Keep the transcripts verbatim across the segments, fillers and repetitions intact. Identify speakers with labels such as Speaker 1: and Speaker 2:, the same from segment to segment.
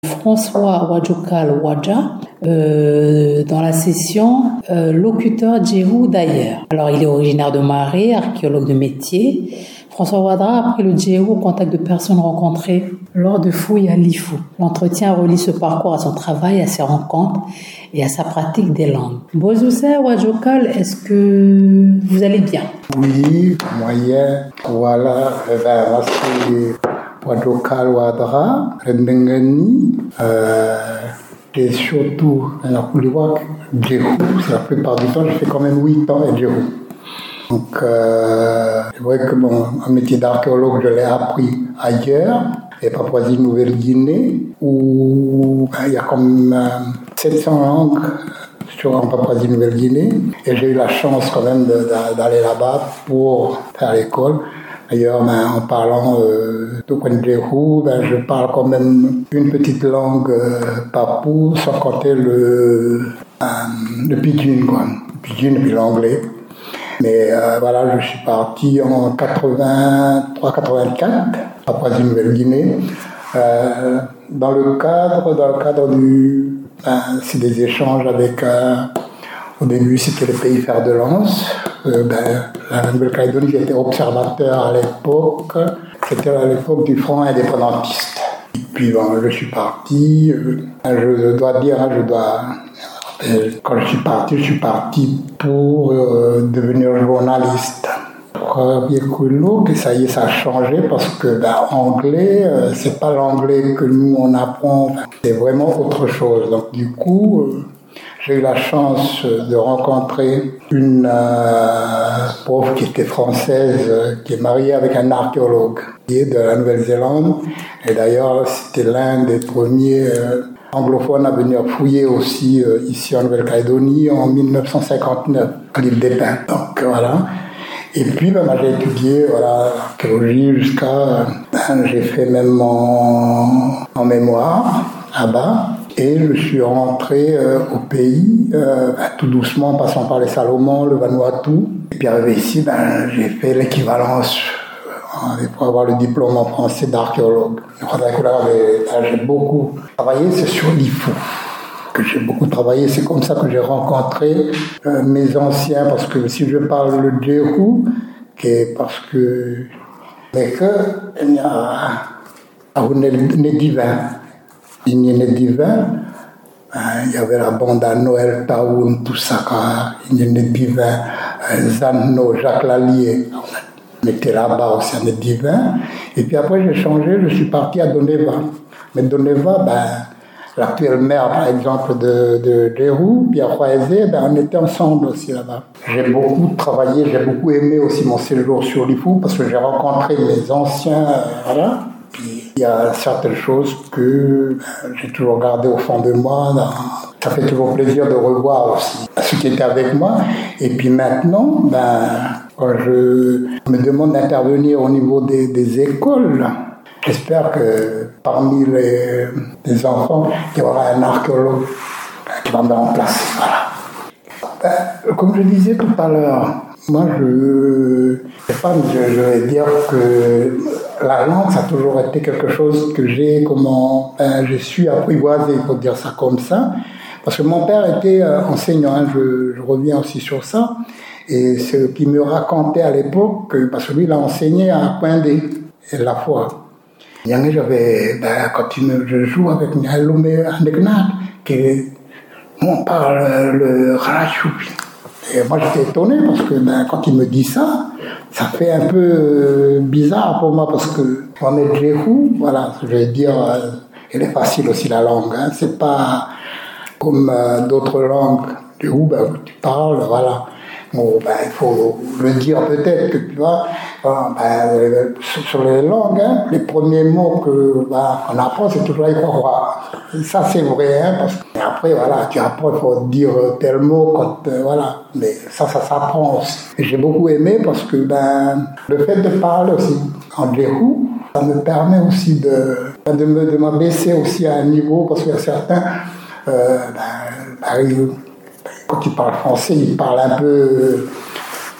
Speaker 1: François Wadjokal Wadja euh, dans la session euh, locuteur Djehou d'ailleurs. Alors il est originaire de Maré, archéologue de métier. François Wadra a pris le Djehou au contact de personnes rencontrées lors de fouilles à Lifou. L'entretien relie ce parcours à son travail, à ses rencontres et à sa pratique des langues. Bozousse Wadjokal, est-ce que vous allez bien?
Speaker 2: Oui, moyen. Voilà, eh ben, moi c'est Wadjokal Wadra, Rendengani, euh, et surtout, on a pu le voir, Djehou. La plupart du temps, je fais quand même huit ans à Djehou. Donc, euh, c'est vrai que mon métier d'archéologue, je l'ai appris ailleurs, et Papouasie-Nouvelle-Guinée, où ben, il y a comme euh, sept cents langues sur en Papouasie-Nouvelle-Guinée, et j'ai eu la chance quand même de, de, d'aller là-bas pour faire l'école. D'ailleurs, ben, en parlant euh, Djehou, ben, je parle quand même une petite langue euh, papou, sans compter le, euh, le pidgin, quoi. Le pidgin et puis l'anglais. Mais euh, voilà, je suis parti en quatre-vingt-trois quatre-vingt-quatre, à Papouasie-Nouvelle-Guinée, euh, dans le cadre, dans le cadre du, ben, c'est des échanges avec, euh, au début c'était le pays fer de lance, euh, ben, la Nouvelle-Calédonie, j'étais observateur à l'époque, c'était à l'époque du Front indépendantiste. Et puis bon, je suis parti, euh, je dois dire, je dois... Et quand je suis parti, je suis parti pour euh, devenir journaliste. Que ça y est, ça a changé parce que ben, anglais, euh, c'est pas l'anglais que nous on apprend, enfin, c'est vraiment autre chose. Donc du coup, euh, j'ai eu la chance de rencontrer une euh, prof qui était française, euh, qui est mariée avec un archéologue qui est de la Nouvelle-Zélande. Et d'ailleurs, c'était l'un des premiers euh, anglophone à venir fouiller aussi euh, ici en Nouvelle-Calédonie en dix-neuf cent cinquante-neuf à l'île des Pins. Donc voilà. Et puis ben, j'ai étudié voilà, l'archéologie jusqu'à... Euh, ben, j'ai fait même mon, mon mémoire là-bas. Et je suis rentré euh, au pays, euh, ben, tout doucement, en passant par les Salomon, le Vanuatu. Et puis arrivé ici, ben, j'ai fait l'équivalence pour avoir le diplôme en français d'archéologue. J'ai beaucoup travaillé, c'est sur Lifou que j'ai beaucoup travaillé. C'est comme ça que j'ai rencontré euh, mes anciens, parce que si je parle le Djehou, c'est parce que mais que il y a un divin, il y a un divin. Il y avait la bande à Noël Taoun, tout ça, il y a un divin, Zanno, Jacques Lallier. On était là-bas au sein des divins. Et puis après, j'ai changé, je suis parti à Doneva. Mais Doneva, ben, l'actuelle maire, par exemple, de, de Djehou, Pierre Roisé, ben, on était ensemble aussi là-bas. J'ai beaucoup travaillé, j'ai beaucoup aimé aussi mon séjour sur Lifou, parce que j'ai rencontré mes anciens, euh, voilà. Puis il y a certaines choses que ben, j'ai toujours gardées au fond de moi. Dans, ça fait toujours plaisir de revoir aussi ceux qui étaient avec moi. Et puis maintenant, ben, quand je me demande d'intervenir au niveau des, des écoles, j'espère que parmi les, les enfants, il y aura un archéologue qui va me mettre en place. Voilà. Ben, comme je disais tout à l'heure, moi je, je, je, je vais dire que la langue, ça a toujours été quelque chose que j'ai, comment, ben, je suis apprivoisé, pour dire ça comme ça. Parce que mon père était euh, enseignant, hein, je, je reviens aussi sur ça. Et ce qu'il me racontait à l'époque, parce que lui, il a enseigné à Poindé, et la fois. J'avais, ben, quand il, je joue avec Nyalomé Andegnat, qui on parle le Rachoupi. Et moi, j'étais étonné parce que ben, quand il me dit ça, ça fait un peu bizarre pour moi parce que Mohamed Djehou, voilà, je vais dire, euh, elle est facile aussi la langue, hein, c'est pas comme euh, d'autres langues. Djehou, ben, tu parles, voilà. Bon, ben, il faut le dire peut-être que tu vois, ben, sur, sur les langues, hein, les premiers mots que ben, on apprend, c'est toujours il faut voir. Ça, c'est vrai, hein, parce que après, voilà, tu apprends, il faut dire tel mot, quand, euh, voilà. Mais ça, ça s'apprend aussi. Et j'ai beaucoup aimé parce que ben, le fait de parler aussi en Djehou, ça me permet aussi de, de, me, de m'abaisser aussi à un niveau, parce qu'il y a certains, euh, ben, ben, quand ils parlent français, ils parlent un peu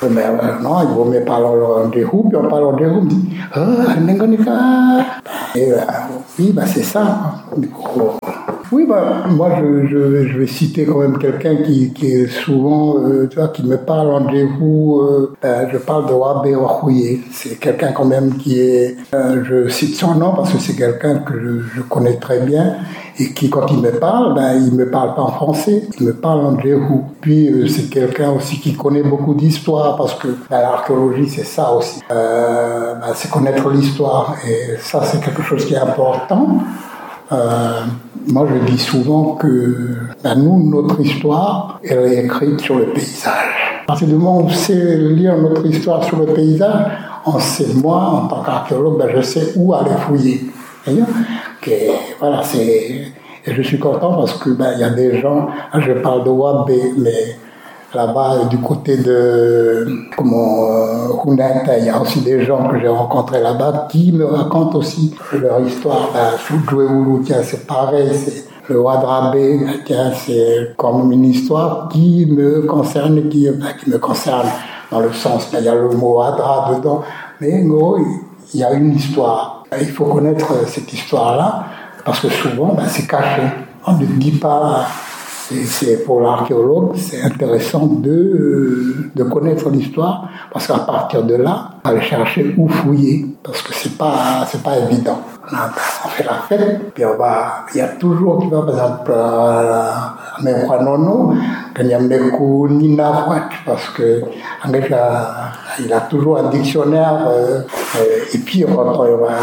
Speaker 2: Mais euh, non, il vaut mieux parler en déroule, puis on parle en déroule, on dit « Ah, Nengonika !» Et euh, oui, bah, c'est ça. Oui, bah, moi, je, je, je vais citer quand même quelqu'un qui, qui est souvent, euh, tu vois, qui me parle en déroule. Euh, ben, je parle de Wabe Wakouye. C'est quelqu'un quand même qui est... Euh, je cite son nom parce que c'est quelqu'un que je, je connais très bien et qui, quand il me parle, ben, il me parle pas en français, il me parle en déroule. Puis, euh, c'est quelqu'un aussi qui connaît beaucoup d'histoire parce que ben, l'archéologie, c'est ça aussi. Euh, ben, c'est connaître l'histoire et ça, c'est quelque chose qui est important. Euh, moi, je dis souvent que ben, nous, notre histoire, elle est écrite sur le paysage. À partir du moment où on sait lire notre histoire sur le paysage, on sait, moi, en tant qu'archéologue, ben, je sais où aller fouiller. Que, voilà, c'est, et je suis content parce que ben, y a des gens, je parle de Wabe, mais là-bas, du côté de comment Hunat, il y a aussi des gens que j'ai rencontrés là-bas qui me racontent aussi leur histoire. Ben, Soudjouéoulou, tiens, c'est pareil, c'est le Wadrabé, tiens, c'est comme une histoire qui me concerne, qui, ben, qui me concerne dans le sens, ben, il y a le mot Wadra dedans, mais en gros, il y a une histoire. Il faut connaître cette histoire-là, parce que souvent, ben, c'est caché. On ne dit pas... Et c'est pour l'archéologue, c'est intéressant de, de connaître l'histoire, parce qu'à partir de là, aller chercher où fouiller, parce que c'est pas, c'est pas évident. On fait la fête, puis on va, il y a toujours, tu vois, par exemple, à Mekouanono, quand il y a Mekou Nina Fouat, parce que, en fait, il a toujours un dictionnaire, euh, et puis, quand on va,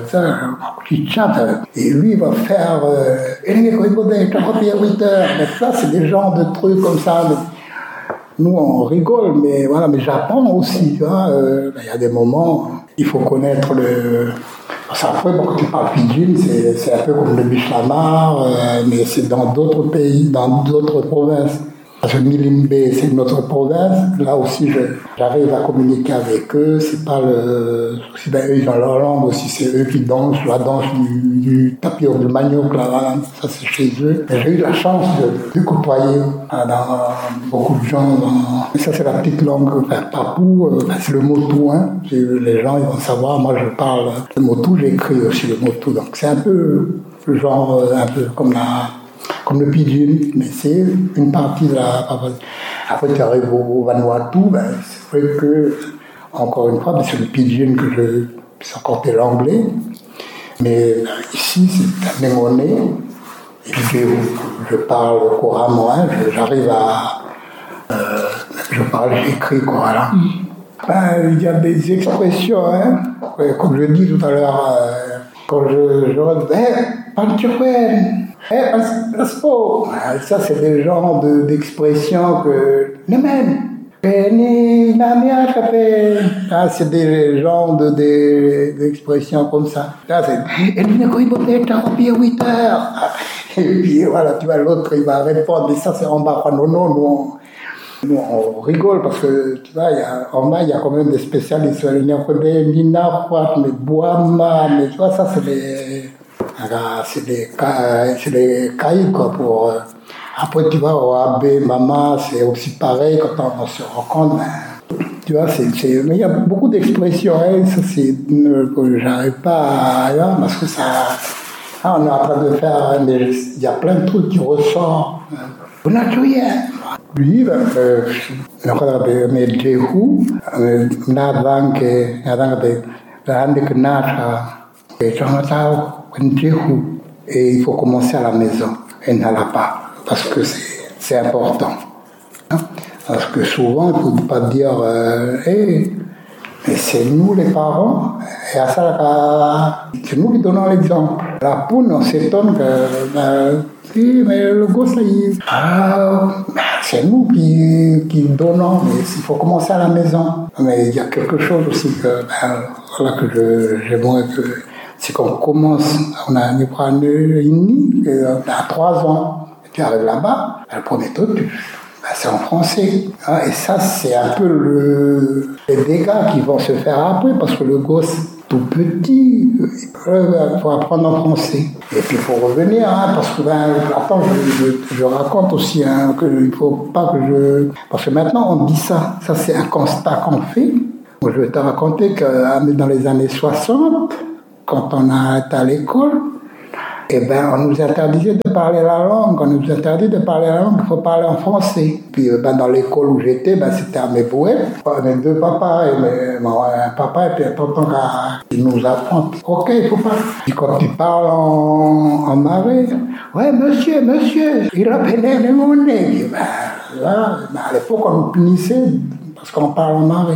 Speaker 2: et lui, il va faire, mais ça, c'est des genres de trucs comme ça. Mais nous, on rigole, mais voilà, mais j'apprends aussi. Il euh, y a des moments, il faut connaître le. Ça, après, quand tu parles pidgin, c'est, c'est un peu comme le Bishlamar, euh, mais c'est dans d'autres pays, dans d'autres provinces. Parce que Milimbe, c'est notre province. Là aussi, je, j'arrive à communiquer avec eux. C'est pas le. Si ben, eux, ils ont leur langue aussi, c'est eux qui dansent, la danse du, du tapioc, du manioc, là, là, ça c'est chez eux. Et j'ai eu la chance de, de côtoyer hein, dans beaucoup de gens. Dans... Et ça, c'est la petite langue, enfin, papou, euh, c'est le motu, hein. Les gens, ils vont savoir. Moi, je parle le motu, j'écris aussi le motu. Donc, c'est un peu le genre, un peu comme la. Comme le pidgin, mais c'est une partie de la... Après, tu arrives au Vanuatu, ben, c'est vrai que, encore une fois, ben, c'est le pidgin que je... C'est encore de l'anglais, mais ici, c'est un némoné, et je, je parle couramment, hein, j'arrive à... Euh, je parle, j'écris, quoi, voilà. Ben, il y a des expressions, hein, comme je dis tout à l'heure, euh, quand je... je hey, Panchukwen, Eh, Aspo, ça c'est des genres de, d'expressions que... Ah, c'est des genres de, de, d'expressions comme ça. Là, c'est... Et puis voilà, tu vois, l'autre il va répondre, mais ça c'est en bas. Non, non, non. Nous, on rigole parce que, tu vois, y a, en bas, il y a quand même des spécialistes. Il y a des Nina, mais Boama, mais tu vois, ça c'est des... C'est des, c'est des cailloux, quoi, pour... Euh, après, tu vois, au A B, maman, c'est aussi pareil, quand on, on se rencontre, ben, tu vois, c'est, c'est... Mais il y a beaucoup d'expressions, hein, ça, c'est... que j'arrive pas à... Hein, parce que ça... Ah, on est en train de faire... Mais il y a plein de trucs qui ressortent. On a tout hier. Lui, ben, euh, mais Jéhu, Nadang, Nadang, Nadang, Nadang, et il faut commencer à la maison et n'a pas parce que c'est, c'est important hein? Parce que souvent il ne faut pas dire euh, hey, mais c'est nous les parents et à ça c'est nous qui donnons l'exemple. La poule on s'étonne que ben, si, mais le gosse il, ah, c'est nous qui, qui donnons, mais il faut commencer à la maison. Mais il y a quelque chose aussi que, ben, voilà, que je, j'aimerais que c'est qu'on commence, on a une année à trois ans, et tu arrives là-bas, le premier truc, tu, ben, c'est en français. Hein, et ça, c'est un peu le, les dégâts qui vont se faire après, parce que le gosse tout petit, il faut apprendre en français. Et puis il faut revenir, hein, parce que, ben, attends, je, je, je raconte aussi hein, qu'il ne faut pas que je... Parce que maintenant, on dit ça. Ça, c'est un constat qu'on fait. Moi, je vais te raconter que dans les années soixante, quand on a été à l'école, eh ben, on nous interdisait de parler la langue, on nous interdit de parler la langue, il faut parler en français. Puis ben, dans l'école où j'étais, ben, c'était à mes bouettes, mes deux papas, et mes, mon, un papa et puis un tonton qui nous apprennent. Ok, il faut pas. Puis quand tu parles en, en marais, ouais, monsieur, monsieur, il a pénétré mon nez. Ben, là, ben, à l'époque, on nous punissait parce qu'on parle en marais.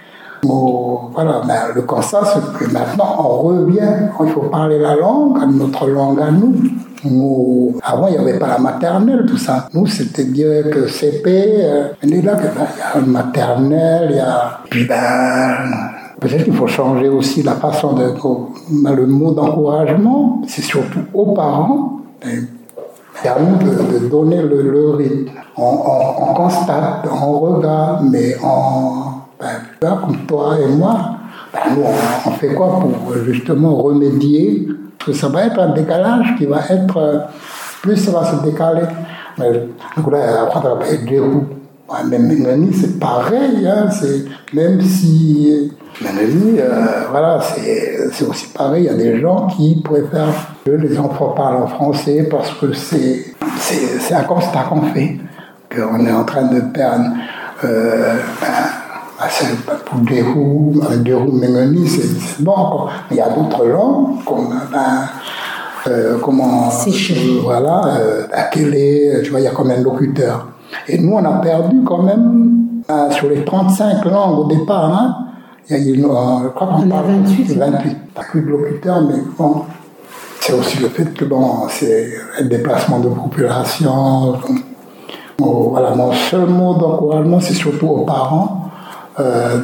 Speaker 2: Bon, voilà, ben, le constat, c'est que maintenant, on revient, il faut parler la langue, notre langue à nous. Nous avant, il n'y avait pas la maternelle, tout ça. Nous, c'était bien que C P, euh, et là, ben, il y a le maternelle, il y a... Puis, ben, peut-être qu'il faut changer aussi la façon de... Le mot d'encouragement, c'est surtout aux parents, c'est à nous de, de donner le, le rythme. On, on, on constate, on regarde, mais on... Ben, comme toi et moi, ben, nous, on, on fait quoi pour justement remédier? Parce que ça va être un décalage qui va être... Plus ça va se décaler. Mais, donc là, après, Djehou, même Mengani, c'est pareil. Hein, c'est, même si Mengani, euh, voilà, c'est, c'est aussi pareil. Il y a des gens qui préfèrent que les enfants parlent en français parce que c'est, c'est, c'est un constat qu'on fait, qu'on est en train de perdre... Euh, ben, Ah, c'est pour Djehou, Djehou Mengani, c'est, c'est bon. Quoi. Il y a d'autres langues, comme ben, euh, comment, euh, voilà, euh, Akele, tu vois, il y a quand même locuteur. Et nous, on a perdu quand même euh, sur les trente-cinq langues au départ. Hein, il y a une, euh, je crois qu'on parle
Speaker 1: vingt-huit.
Speaker 2: vingt-huit. Pas plus de locuteurs, mais bon, c'est aussi le fait que bon, c'est un déplacement de population. Bon, voilà, mon seul mot d'encouragement, c'est surtout aux parents. Euh,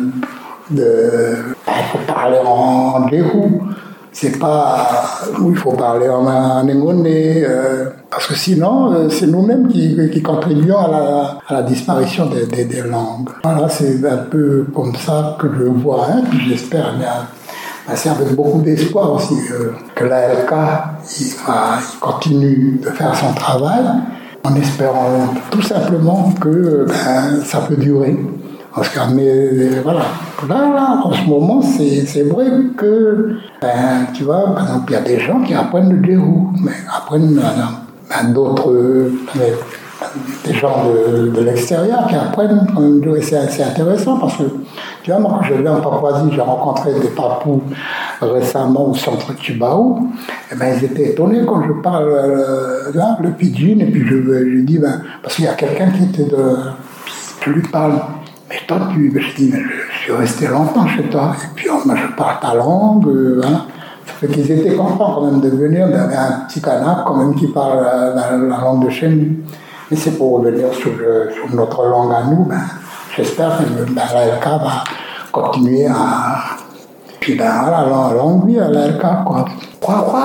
Speaker 2: de, il faut parler en Djehou, c'est pas, il faut parler en, en Ngondé, euh, parce que sinon, euh, c'est nous-mêmes qui, qui contribuons à la, à la disparition des, des, des langues. Voilà, c'est un peu comme ça que je vois, hein, puis j'espère bien, ben, c'est avec beaucoup d'espoir aussi euh, que l'A L K il, va, il continue de faire son travail, en espérant tout simplement que ben, ça peut durer. Parce que, mais voilà, là, là, en ce moment, c'est, c'est vrai que, ben, tu vois, par exemple, il y a des gens qui apprennent le Djehou, mais apprennent ben, d'autres, ben, des gens de, de l'extérieur qui apprennent quand même le Djehou. Et c'est, c'est intéressant parce que, tu vois, moi, quand je vais en Papouasie, j'ai rencontré des Papous récemment au centre Tubao, et ben, ils étaient étonnés quand je parle euh, là, le pidgin, et puis je, je dis, ben, parce qu'il y a quelqu'un qui était de. Je lui parle. Mais toi, tu, je dis, mais je suis resté longtemps chez toi, et puis oh, moi, je parle ta langue, euh, hein. Ça fait qu'ils étaient contents quand même de venir, il y avait un petit Kanak quand même qui parle euh, la, la langue de chez nous. Mais c'est pour revenir sur, le, sur notre langue à nous, ben, j'espère que ben, l'A L K va continuer à... Puis ben voilà, la longue vie à l'A L K, quoi. Quoi, quoi?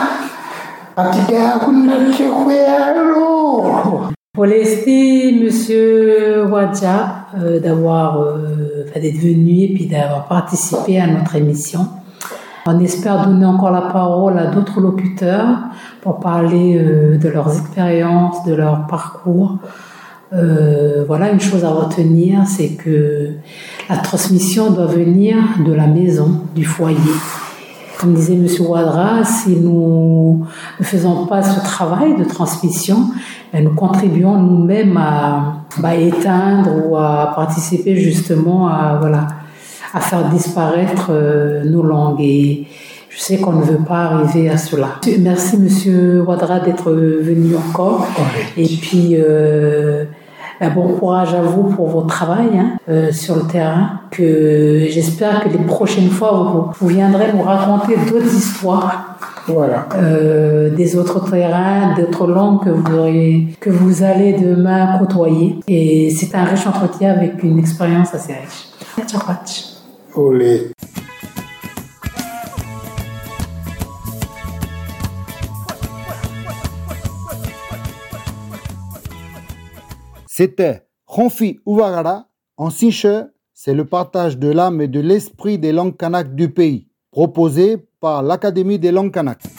Speaker 1: Pour laisser Monsieur Wadja euh, d'avoir euh, d'être venu et puis d'avoir participé à notre émission. On espère donner encore la parole à d'autres locuteurs pour parler euh, de leurs expériences, de leur parcours. Euh, voilà, une chose à retenir, c'est que la transmission doit venir de la maison, du foyer. Comme disait M. Ouaddara, si nous ne faisons pas ce travail de transmission, nous contribuons nous-mêmes à, à éteindre ou à participer justement à, voilà, à faire disparaître euh, nos langues. Et je sais qu'on ne veut pas arriver à cela. Merci M. Ouaddara d'être venu encore. Et puis, euh, bon courage à vous pour votre travail hein, euh, sur le terrain. Que j'espère que les prochaines fois, vous, vous viendrez nous raconter d'autres histoires.
Speaker 2: Voilà.
Speaker 1: Euh, des autres terrains, d'autres langues que vous auriez, que vous allez demain côtoyer. Et c'est un riche entretien avec une expérience assez riche.
Speaker 2: Olé.
Speaker 3: C'était Ronfi Uvagara. En Sinche, c'est le partage de l'âme et de l'esprit des langues kanak du pays, proposé par l'Académie des langues kanak.